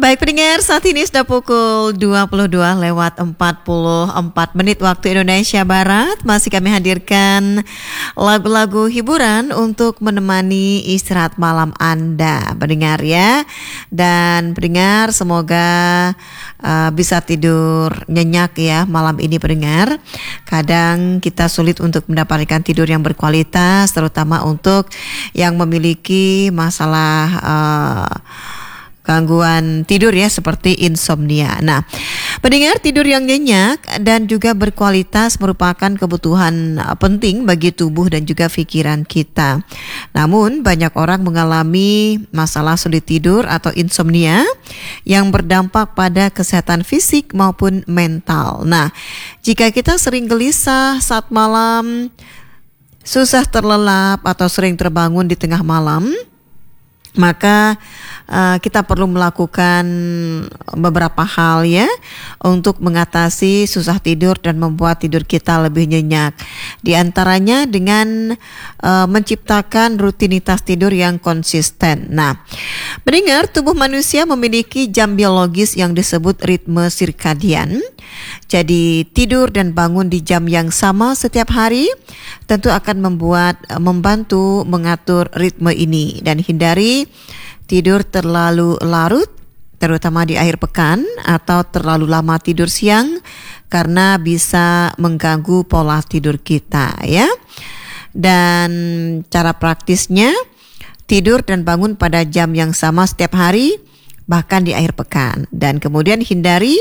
Baik pendengar, saat ini sudah pukul 22 lewat 44 menit waktu Indonesia Barat. Masih kami hadirkan lagu-lagu hiburan untuk menemani istirahat malam Anda, pendengar ya. Dan pendengar semoga bisa tidur nyenyak ya malam ini pendengar. Kadang kita sulit untuk mendapatkan tidur yang berkualitas, terutama untuk yang memiliki masalah gangguan tidur ya seperti insomnia. Nah, pendengar, tidur yang nyenyak dan juga berkualitas merupakan kebutuhan penting bagi tubuh dan juga pikiran kita. Namun banyak orang mengalami masalah sulit tidur atau insomnia yang berdampak pada kesehatan fisik maupun mental. Nah, jika kita sering gelisah saat malam, susah terlelap atau sering terbangun di tengah malam, maka kita perlu melakukan beberapa hal ya untuk mengatasi susah tidur dan membuat tidur kita lebih nyenyak. Di antaranya dengan menciptakan rutinitas tidur yang konsisten. Nah, mendengar tubuh manusia memiliki jam biologis yang disebut ritme sirkadian. Jadi tidur dan bangun di jam yang sama setiap hari tentu akan membantu mengatur ritme ini dan hindari tidur terlalu larut, terutama di akhir pekan, atau terlalu lama tidur siang karena bisa mengganggu pola tidur kita ya. Dan cara praktisnya, tidur dan bangun pada jam yang sama setiap hari, bahkan di akhir pekan. Dan kemudian hindari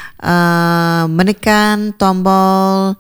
menekan tombol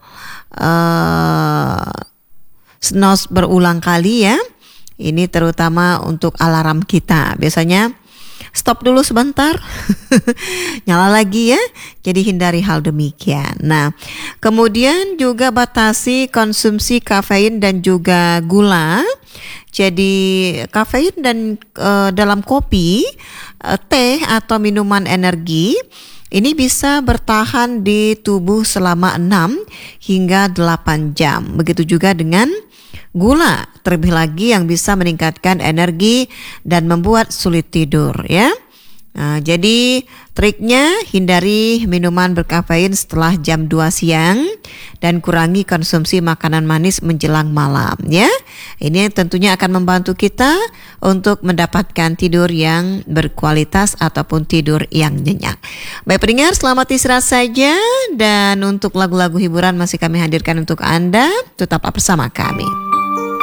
snooze berulang kali ya. Ini terutama untuk alarm kita. Biasanya stop dulu sebentar, nyala lagi ya. Jadi hindari hal demikian. Nah, kemudian juga batasi konsumsi kafein dan juga gula. Jadi kafein dan dalam kopi, teh atau minuman energi ini bisa bertahan di tubuh selama 6 hingga 8 jam. Begitu juga dengan gula, terlebih lagi yang bisa meningkatkan energi dan membuat sulit tidur ya. Nah, jadi triknya hindari minuman berkafein setelah jam 2 siang dan kurangi konsumsi makanan manis menjelang malam ya. Ini tentunya akan membantu kita untuk mendapatkan tidur yang berkualitas ataupun tidur yang nyenyak. Baik pendengar, selamat istirahat saja, dan untuk lagu-lagu hiburan masih kami hadirkan untuk Anda. Tetaplah bersama kami.